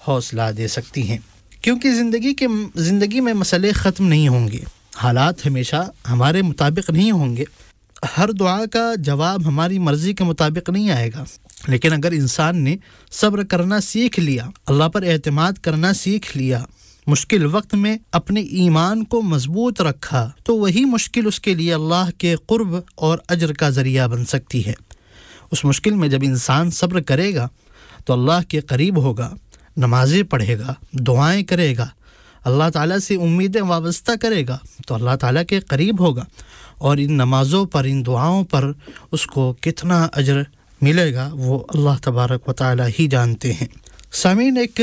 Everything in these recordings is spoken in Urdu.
حوصلہ دے سکتی ہیں، کیونکہ زندگی میں مسئلے ختم نہیں ہوں گے، حالات ہمیشہ ہمارے مطابق نہیں ہوں گے، ہر دعا کا جواب ہماری مرضی کے مطابق نہیں آئے گا، لیکن اگر انسان نے صبر کرنا سیکھ لیا، اللہ پر اعتماد کرنا سیکھ لیا، مشکل وقت میں اپنے ایمان کو مضبوط رکھا، تو وہی مشکل اس کے لیے اللہ کے قرب اور اجر کا ذریعہ بن سکتی ہے۔ اس مشکل میں جب انسان صبر کرے گا تو اللہ کے قریب ہوگا، نمازیں پڑھے گا، دعائیں کرے گا، اللہ تعالیٰ سے امیدیں وابستہ کرے گا تو اللہ تعالیٰ کے قریب ہوگا، اور ان نمازوں پر، ان دعاؤں پر اس کو کتنا اجر ملے گا وہ اللہ تبارک و تعالیٰ ہی جانتے ہیں۔ سامعین، ایک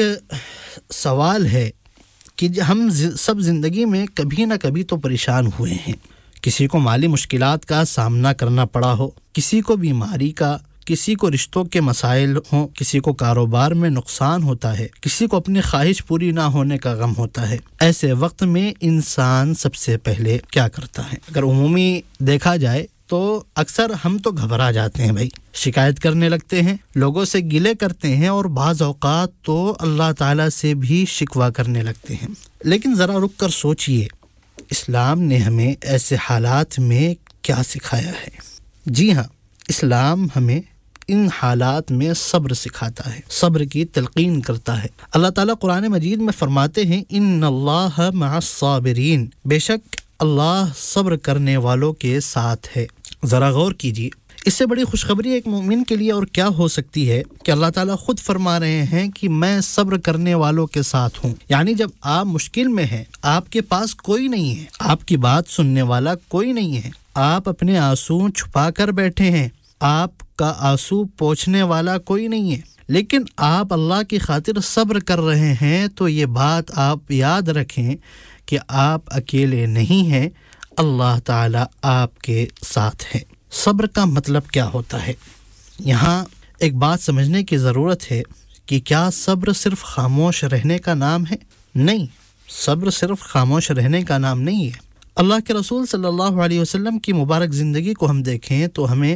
سوال ہے کہ ہم سب زندگی میں کبھی نہ کبھی تو پریشان ہوئے ہیں، کسی کو مالی مشکلات کا سامنا کرنا پڑا ہو، کسی کو بیماری کا، کسی کو رشتوں کے مسائل ہوں، کسی کو کاروبار میں نقصان ہوتا ہے، کسی کو اپنی خواہش پوری نہ ہونے کا غم ہوتا ہے۔ ایسے وقت میں انسان سب سے پہلے کیا کرتا ہے؟ اگر عمومی دیکھا جائے تو اکثر ہم تو گھبرا جاتے ہیں بھائی، شکایت کرنے لگتے ہیں، لوگوں سے گلے کرتے ہیں، اور بعض اوقات تو اللہ تعالیٰ سے بھی شکوہ کرنے لگتے ہیں۔ لیکن ذرا رک کر سوچئے، اسلام نے ہمیں ایسے حالات میں کیا سکھایا ہے؟ جی ہاں، اسلام ہمیں ان حالات میں صبر سکھاتا ہے، صبر کی تلقین کرتا ہے۔ اللہ تعالیٰ قرآن مجید میں فرماتے ہیں، ان اللہ مع الصابرین، بے شک اللہ صبر کرنے والوں کے ساتھ ہے۔ ذرا غور کیجیے، اس سے بڑی خوشخبری ایک مومن کے لیے اور کیا ہو سکتی ہے کہ اللہ تعالیٰ خود فرما رہے ہیں کہ میں صبر کرنے والوں کے ساتھ ہوں۔ یعنی جب آپ مشکل میں ہیں، آپ کے پاس کوئی نہیں ہے، آپ کی بات سننے والا کوئی نہیں ہے، آپ اپنے آنسو چھپا کر بیٹھے ہیں، آپ کا آنسو پوچھنے والا کوئی نہیں ہے، لیکن آپ اللہ کی خاطر صبر کر رہے ہیں، تو یہ بات آپ یاد رکھیں کہ آپ اکیلے نہیں ہیں، اللہ تعالیٰ آپ کے ساتھ ہے۔ صبر کا مطلب کیا ہوتا ہے؟ یہاں ایک بات سمجھنے کی ضرورت ہے کہ کیا صبر صرف خاموش رہنے کا نام ہے؟ نہیں، صبر صرف خاموش رہنے کا نام نہیں ہے۔ اللہ کے رسول صلی اللہ علیہ وسلم کی مبارک زندگی کو ہم دیکھیں تو ہمیں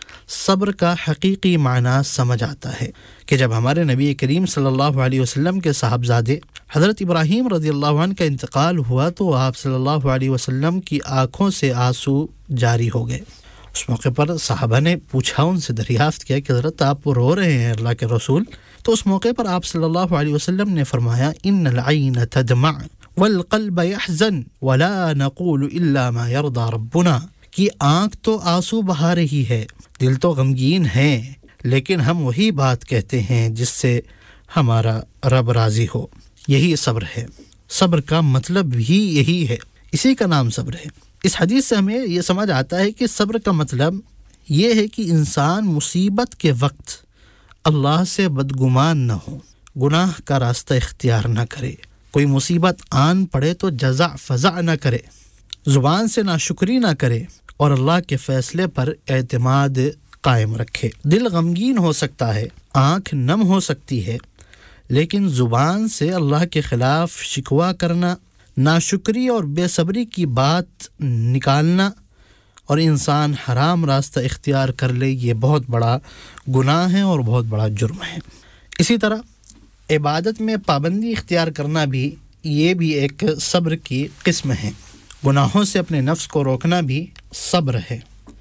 صبر کا حقیقی معنی سمجھ آتا ہے کہ جب ہمارے نبی کریم صلی اللہ علیہ وسلم کے صاحبزادے حضرت ابراہیم رضی اللہ عنہ کا انتقال ہوا تو آپ صلی اللہ علیہ وسلم کی آنکھوں سے آنسو جاری ہو گئے۔ اس موقع پر صحابہ نے پوچھا، ان سے دریافت کیا کہ حضرت آپ رو رہے ہیں اللہ کے رسول؟ تو اس موقع پر آپ صلی اللہ علیہ وسلم نے فرمایا، ان العین تدمع والقلب يحزن ولا نقول الا ما يرضى ربنا، کہ آنکھ تو آنسو بہا رہی ہے، دل تو غمگین ہے، لیکن ہم وہی بات کہتے ہیں جس سے ہمارا رب راضی ہو۔ یہی صبر ہے، صبر کا مطلب ہی یہی ہے، اسی کا نام صبر ہے۔ اس حدیث سے ہمیں یہ سمجھ آتا ہے کہ صبر کا مطلب یہ ہے کہ انسان مصیبت کے وقت اللہ سے بدگمان نہ ہو، گناہ کا راستہ اختیار نہ کرے، کوئی مصیبت آن پڑے تو جزع فزع نہ کرے، زبان سے ناشکری نہ کرے، اور اللہ کے فیصلے پر اعتماد قائم رکھے۔ دل غمگین ہو سکتا ہے، آنکھ نم ہو سکتی ہے، لیکن زبان سے اللہ کے خلاف شکوہ کرنا، ناشکری اور بے صبری کی بات نکالنا، اور انسان حرام راستہ اختیار کر لے، یہ بہت بڑا گناہ ہے اور بہت بڑا جرم ہے۔ اسی طرح عبادت میں پابندی اختیار کرنا بھی، یہ بھی ایک صبر کی قسم ہے۔ گناہوں سے اپنے نفس کو روکنا بھی صبر ہے،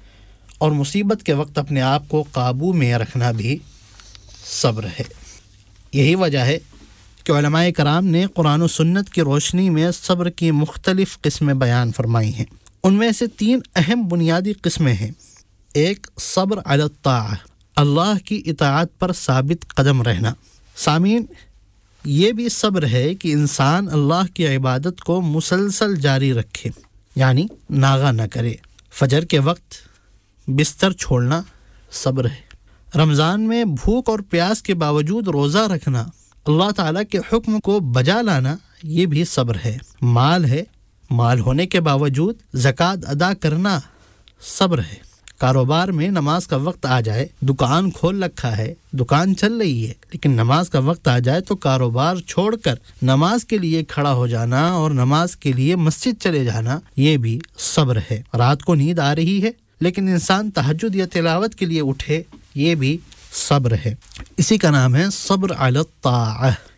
اور مصیبت کے وقت اپنے آپ کو قابو میں رکھنا بھی صبر ہے۔ یہی وجہ ہے کہ علماء کرام نے قرآن و سنت کی روشنی میں صبر کی مختلف قسمیں بیان فرمائی ہیں۔ ان میں سے 3 اہم بنیادی قسمیں ہیں۔ ایک، صبر علی الطاعہ، اللہ کی اطاعت پر ثابت قدم رہنا۔ سامعین، یہ بھی صبر ہے کہ انسان اللہ کی عبادت کو مسلسل جاری رکھے، یعنی ناغہ نہ کرے۔ فجر کے وقت بستر چھوڑنا صبر ہے۔ رمضان میں بھوک اور پیاس کے باوجود روزہ رکھنا، اللہ تعالیٰ کے حکم کو بجا لانا، یہ بھی صبر ہے۔ مال ہونے کے باوجود زکوٰۃ ادا کرنا صبر ہے۔ کاروبار میں نماز کا وقت آ جائے، دکان کھول رکھا ہے، دکان چل رہی ہے، لیکن نماز کا وقت آ جائے تو کاروبار چھوڑ کر نماز کے لیے کھڑا ہو جانا اور نماز کے لیے مسجد چلے جانا، یہ بھی صبر ہے۔ رات کو نیند آ رہی ہے لیکن انسان تہجد یا تلاوت کے لیے اٹھے، یہ بھی صبر ہے۔ اسی کا نام ہے صبر علی الطاعہ۔